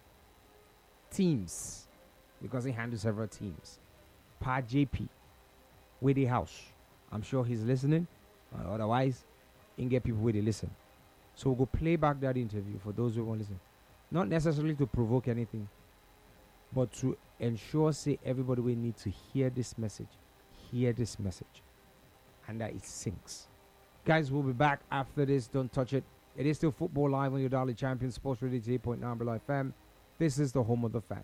A: teams, because he handles several teams. Pa JP, Wade House. I'm sure he's listening. Otherwise, you can get people where they listen. So we'll go play back that interview for those who won't listen. Not necessarily to provoke anything, but to ensure, say, everybody will need to hear this message, and that it sinks. Guys, we'll be back after this. Don't touch it. It is still Football Live on your Dolly Champion Sports Radio 8.9 Below FM. This is the home of the fans.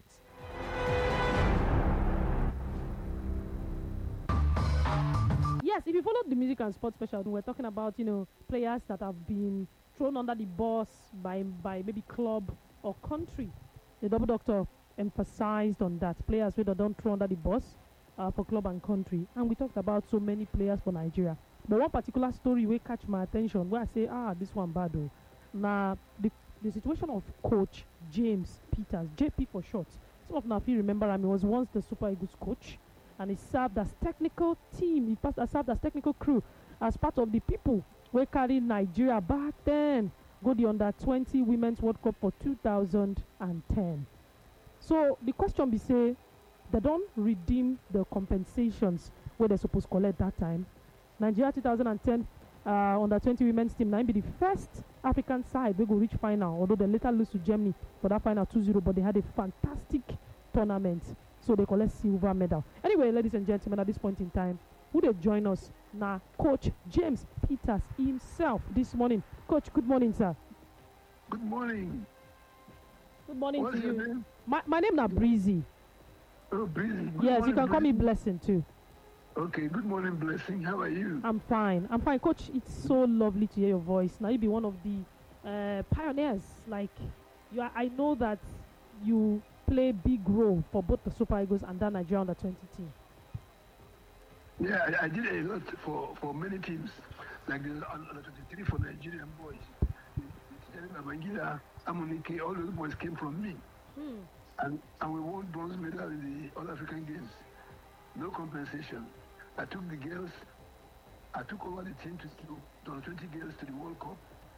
G: Yes, if you followed the music and sports special, we're talking about, you know, players that have been thrown under the bus by maybe club or country. The Double Doctor emphasized on that. Players who don't throw under the bus for club and country. And we talked about so many players for Nigeria. But one particular story will catch my attention where I say, this one bad though. Now, the situation of Coach James Peters, JP for short. Some of you, if you remember him, he was once the Super Eagles coach, and he served as technical team. He served as technical crew as part of the people who carried Nigeria back then go the Under-20 Women's World Cup for 2010. So the question be say, they don't redeem the compensations where they're supposed to collect that time. Nigeria 2010 Under-20 women's team now be the first African side we go reach final, although they later lose to Germany for that final 2-0, but they had a fantastic tournament, so they collect silver medal. Anyway, ladies and gentlemen, at this point in time, who they join us now? Coach James Peters himself this morning. Coach, good morning, sir.
H: Good morning.
G: Good morning
H: What's
G: to
H: your
G: you.
H: name?
G: My name is Breezy.
H: Oh, Breezy. Good
G: Yes, you
H: morning,
G: can call me
H: Breezy.
G: Blessing too.
H: Okay, good morning, Blessing. How are you?
G: I'm fine. Coach, it's so lovely to hear your voice. Now you be one of the pioneers. Like you are, I know that you play big role for both the Super Eagles and the Nigeria Under-20 team.
H: Yeah, I did a lot for many teams, like the Under-23 for Nigerian boys. Babangida, Amunike, all those boys came from me. And we won bronze medal in the All African Games. No compensation. I took the girls, I took over the team to the 20 girls to the World Cup,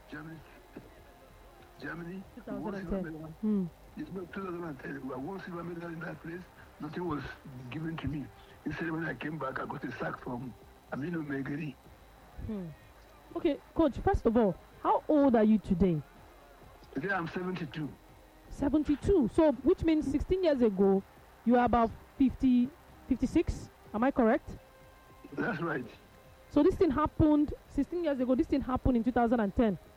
H: Germany.
G: 2010.
H: It's not 2010. I won silver medal in that place. Nothing was given to me. Instead, when I came back, I got a sack from Aminu Megari
G: Okay, coach, first of all, how old are you today?
H: Today I'm 72.
G: 72. So, which means 16 years ago, you were about 50, 56. Am I correct?
H: That's right.
G: So, this thing happened 16 years ago. This thing happened in 2010.